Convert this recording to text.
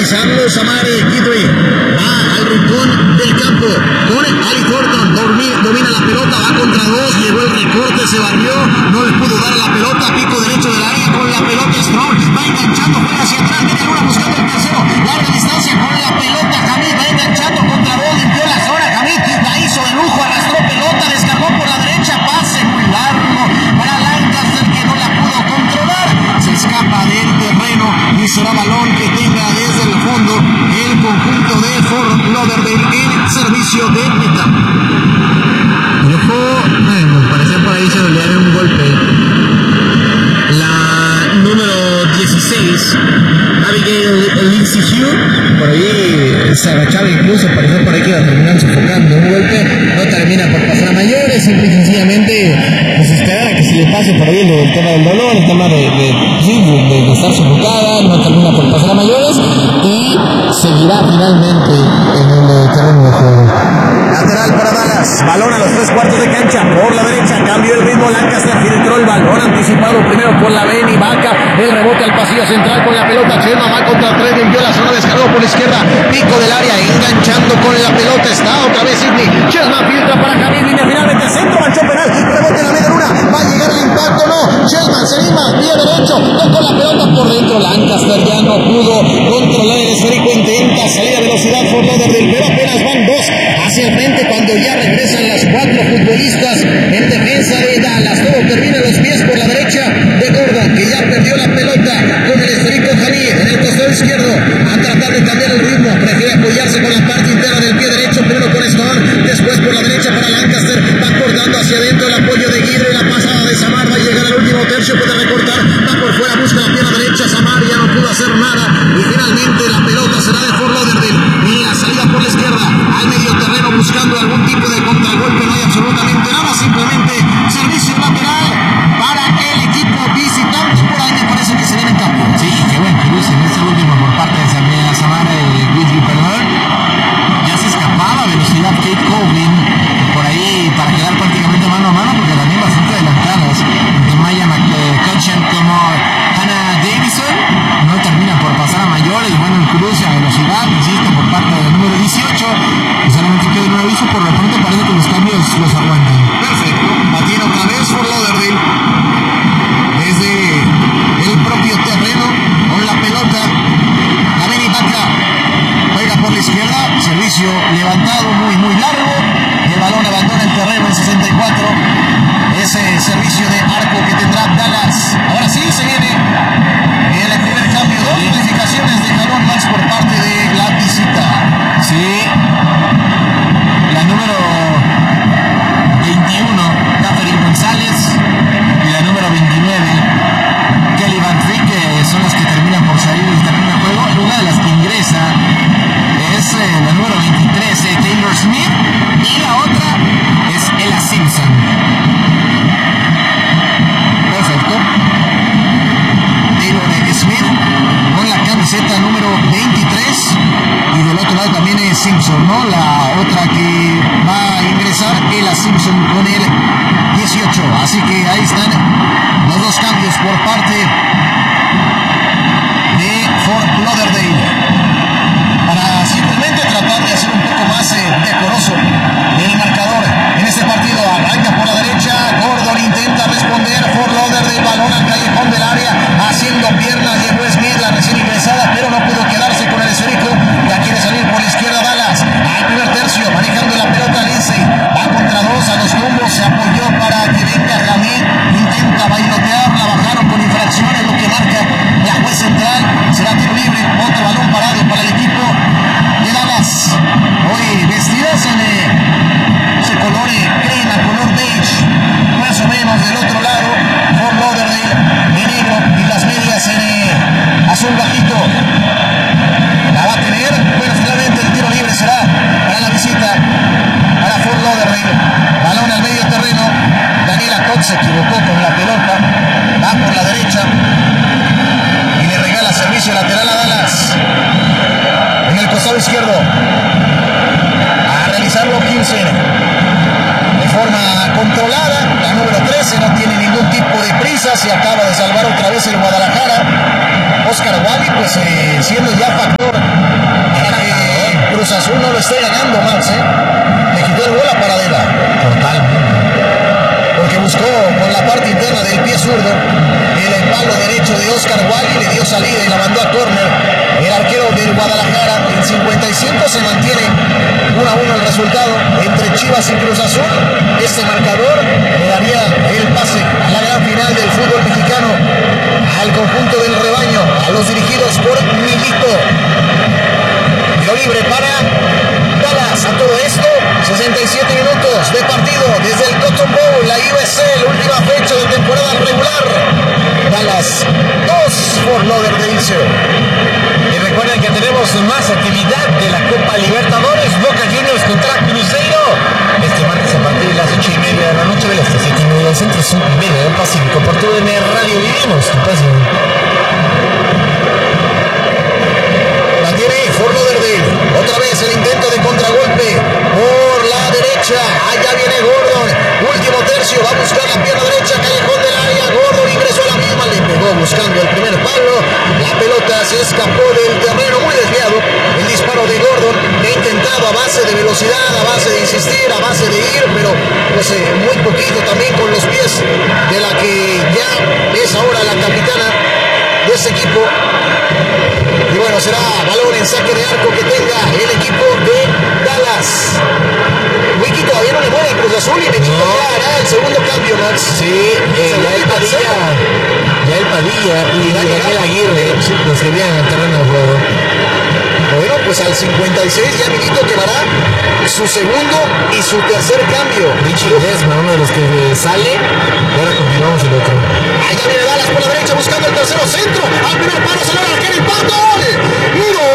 realizarlo. Samari Guidry va al rincón del campo con Ali Thornton, domina la pelota, va contra dos, llegó el recorte, se barrió, no le pudo dar la pelota, pico derecho del área con la pelota. Strong va enganchando, juega hacia atrás, media luna buscando el tercero, larga distancia con la pelota. Hamid va enganchando contra dos, limpió la zona. Hamid la hizo de lujo, arrastró pelota, descargó por la derecha, pase muy largo para Lancaster que no la pudo controlar, se escapa del terreno y será balón que tenga desde el fondo el conjunto de Fort Lauderdale en servicio de mitad. El ojo, me parecía por ahí se le dio un golpe. La número 16, Abigail Lindsay Hugh, por ahí se agachaba, incluso parecía por ahí que iba a terminar sofocando. Un golpe no termina por pasar a mayores, simple y sencillamente pues esperar a que se le pase por ahí el tema del dolor, el tema de estar sofocada, no termina por pasar a mayores y seguirá finalmente en el terreno de juego. Lateral para Dallas, balón a los 3/4 de cancha, por la derecha, cambio el ritmo, Lancaster filtró el balón anticipado primero por la Beni, Vaca, el rebote al pasillo central con la pelota, Chelman va contra tres, limpió la zona, descargó por la izquierda, pico del área, enganchando con la pelota, está otra vez Sidney, Chelman filtra para Hamid, línea finalmente, centro, manchón penal, rebote en la media luna, va a llegar el impacto, no, Chelman se anima, pie derecho, con la pelota por dentro, Lancaster ya no pudo controlar el esférico, intenta salir a velocidad Fort Lauderdale, pero apenas van dos hacia el frente cuando ya regresan las cuatro futbolistas en defensa de Dallas. Todo termina a los pies por la derecha de Gordon, que ya perdió la pelota con el esférico Hamid en el costado izquierdo, a tratar de cambiar el ritmo, prefiere apoyarse con la parte interna del pie derecho, primero con Stone, después por la derecha para Lancaster, va cortando hacia adentro el apoyo de Guidry, la pasada de Samar, va a llegar al último tercio, puede recortar, va por fuera, busca la pierna derecha, Samar ya no pudo hacer nada y finalmente la pelota será de Fort Lauderdale y la salida por la izquierda al medio terreno buscando algún tipo de contragolpe, no hay absolutamente nada, simplemente servicio lateral para el equipo visitante. Por ahí me parece que se viene en cambio. Sí, qué buen cruce en este último por parte de Samar Guidry, perdón. Ya se escapaba a velocidad Kate Coughlin por ahí para quedar prácticamente mano a mano, porque también bastante adelantadas de Maya McCutcheon como Hannah Davison. No termina por pasar a mayores. Bueno, el cruce a velocidad, insisto, por parte del número 18. Y solamente queda un aviso, por lo pronto parece que los cambios los aguantan. Perfecto, tiene otra vez Fort Lauderdale desde el propio terreno con la pelota. La Beni Vaca juega por la izquierda, servicio levantado muy largo, el balón abandona el terreno en 64, ese servicio de arco que tendrá Dallas. Ahora sí se viene el primer cambio, dos modificaciones de jalón más por parte de la visita. Sí, la número 21, Catherine González, y la número 29, Kelly Van Frick, que son las que terminan por salir del terreno de juego. Una de las que ingresa es la número 23, Taylor Smith, y la otra es Ella Simpson. Perfecto. Taylor Smith con la camiseta número 23 y del otro lado también es Simpson, ¿no? La otra que va a ingresar, Ella Simpson con el 18. Así que ahí están los dos cambios por parte de Fort Lauderdale para simplemente tratar de hacer un poco más decoroso el marcador en este partido. Arranca por la derecha, Gordon intenta responder, Fort Lauderdale, balón al callejón del área, haciendo piernas, llegó Smith, la recién ingresada, pero no pudo quedarse con el esférico, ya quiere salir por la izquierda Dallas, al primer tercio, manejando la pelota Lindsay, va contra dos a los tumbos, se apoyó para que venga Hamid, intenta bailotear, la bajaron con infracciones, lo que marca la juez central, será tiro libre, otro balón parado para el equipo de Dallas, hoy vestidas en ese color crema, color beige, más o menos del otro lado, Fort Lauderdale de negro y las medias en azul bajito. La va a tener, bueno, finalmente el tiro libre será para la visita, para Fort Lauderdale, balón al medio terreno, Daniela Cox se equivocó con la pelota, va por la derecha y le regala servicio lateral a Dallas, en el costado izquierdo, a realizarlo 15, de forma controlada, la número 13 no tiene ningún tipo de prisa, se acaba de salvar otra vez el Guadalajara, Oscar Wally, pues siendo ya factor esté ganando Max, le quitó el gol a Paradela. Totalmente. Porque buscó con la parte interna del pie zurdo el palo derecho de Oscar Wally, le dio salida y la mandó a córner. El arquero del Guadalajara en 55 se mantiene 1-1 el resultado entre Chivas y Cruz Azul. Este marcador le daría el pase a la gran final del fútbol mexicano al conjunto del rebaño, a los dirigidos por Milito. Tiro libre para Dallas. A todo esto, 67 minutos de partido desde el Cotton Bowl, la USL, última fecha de temporada regular. Dallas 2 por Lauderdale 0. Y recuerden que tenemos más actividad de la Copa Libertadores. Boca Juniors contra Cruzeiro. Este martes a partir de las 8:30 de la noche del este, 7:30 del centro, 5:30 del Pacífico. Por TUDN Radio vivimos tu pasión. La tiene Fort Lauderdale. Otra vez el intento de contragolpe por la derecha. Allá viene Gordon. Último tercio. Va a buscar la pierna derecha. Callejón del área. Gordon ingresó a la misma. Le pegó buscando el primer palo. La pelota se escapó del terreno muy desviado. El disparo de Gordon, que ha intentado a base de velocidad, a base de insistir, a base de ir, pero pues muy poquito también con los pies de la que ya es ahora la capitana de ese equipo. Y bueno, será balón en saque de arco que tenga el equipo de Dallas. Wiki todavía no le mueve a Cruz Azul y México ya hará el segundo cambio, Max. Sí, ya el Padilla y Daniel Aguirre los querían en el terreno de juego. Bueno, pues al 56 ya Milito quemará su segundo y su tercer cambio. Richie Ledesma, uno de los que sale, y ahora continuamos el otro. Allá viene Dallas por la derecha buscando el tercero centro. Al primer palo se logra el impacto. ¡Gol!